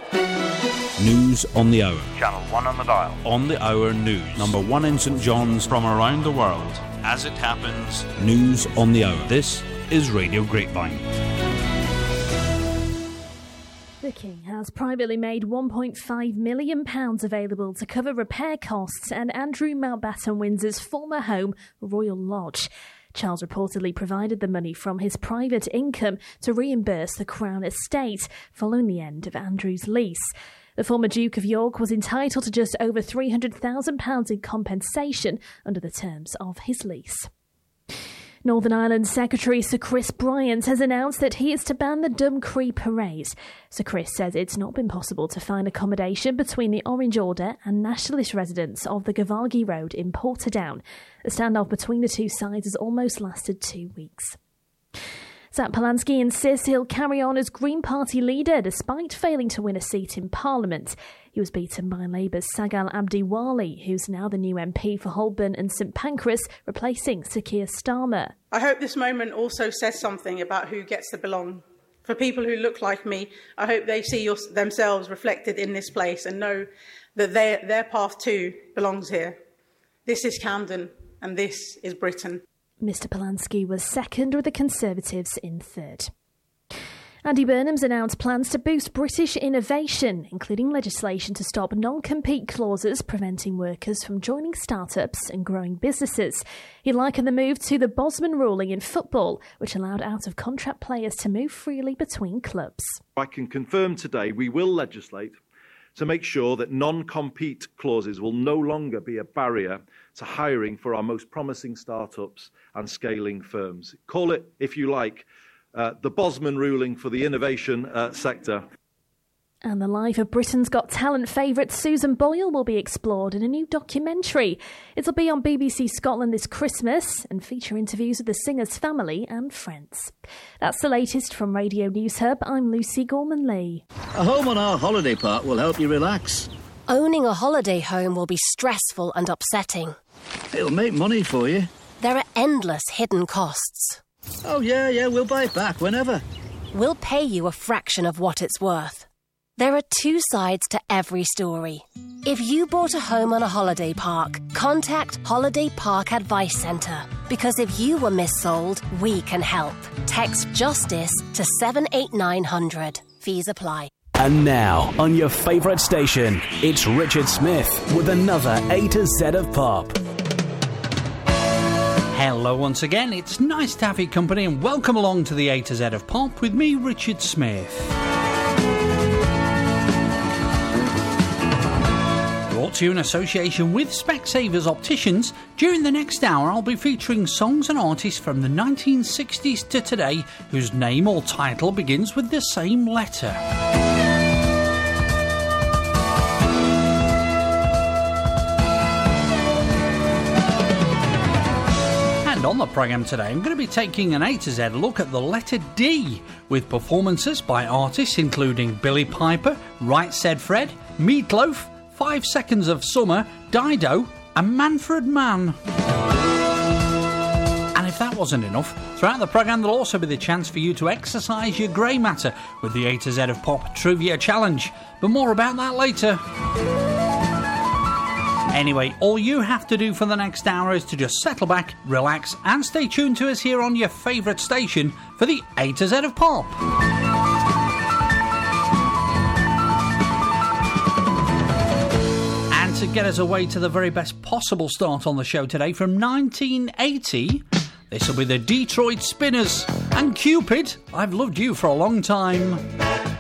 News on the hour. Channel 1 on the dial. On the hour news. Number 1 in St John's from around the world. As it happens. News on the hour. This is Radio Grapevine. The King has privately made £1.5 million available to cover repair costs at Andrew Mountbatten Windsor's former home, Royal Lodge. Charles reportedly provided the money from his private income to reimburse the Crown estate following the end of Andrew's lease. The former Duke of York was entitled to just over £300,000 in compensation under the terms of his lease. Northern Ireland Secretary Sir Chris Bryant has announced that he is to ban the Dumcree Parade. Sir Chris says it's not been possible to find accommodation between the Orange Order and nationalist residents of the Gavargie Road in Portadown. The standoff between the two sides has almost lasted 2 weeks. Zach Polanski insists he'll carry on as Green Party leader despite failing to win a seat in Parliament. He was beaten by Labour's Sagal Abdiwali, who's now the new MP for Holborn and St Pancras, replacing Sir Keir Starmer. I hope this moment also says something about who gets to belong. For people who look like me, I hope they see themselves reflected in this place and know that their path too belongs here. This is Camden and this is Britain. Mr Polanski was second, with the Conservatives in third. Andy Burnham's announced plans to boost British innovation, including legislation to stop non-compete clauses preventing workers from joining startups and growing businesses. He likened the move to the Bosman ruling in football, which allowed out-of-contract players to move freely between clubs. I can confirm today we will legislate to make sure that non-compete clauses will no longer be a barrier to hiring for our most promising startups and scaling firms. Call it, if you like, the Bosman ruling for the innovation sector. And the life of Britain's Got Talent favourite Susan Boyle will be explored in a new documentary. It'll be on BBC Scotland this Christmas and feature interviews with the singer's family and friends. That's the latest from Radio News Hub. I'm Lucy Gorman-Lee. A home on our holiday park will help you relax. Owning a holiday home will be stressful and upsetting. It'll make money for you. There are endless hidden costs. Oh, yeah, we'll buy it back whenever. We'll pay you a fraction of what it's worth. There are two sides to every story. If you bought a home on a holiday park, contact Holiday Park Advice Centre. Because if you were missold, we can help. Text JUSTICE to 78900. Fees apply. And now, on your favourite station, it's Richard Smith with another A to Z of Pop. Hello once again, it's nice to have your company and welcome along to the A to Z of Pop with me, Richard Smith. Brought to you in association with Specsavers Opticians. During the next hour I'll be featuring songs and artists from the 1960s to today whose name or title begins with the same letter. On the programme today, I'm going to be taking an A to Z look at the letter D, with performances by artists including Billy Piper, Right Said Fred, Meatloaf, 5 Seconds of Summer, Dido and Manfred Mann. And if that wasn't enough, throughout the programme there'll also be the chance for you to exercise your grey matter with the A to Z of Pop Trivia Challenge. But more about that later. Anyway, all you have to do for the next hour is to just settle back, relax and stay tuned to us here on your favourite station for the A to Z of Pop. And to get us away to the very best possible start on the show today, from 1980, this will be the Detroit Spinners and Cupid, I've Loved You for a Long Time.